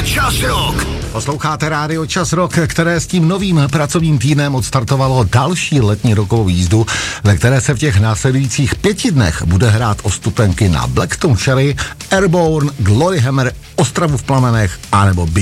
Čas Rock. Posloucháte rádio Čas Rock, které s tím novým pracovním týdnem odstartovalo další letní rockovou jízdu, ve které se v těch následujících 5 dnech bude hrát o vstupenky na Blackstone Cherry, Airborne, Glory Hammer, Ostravu v plamenech anebo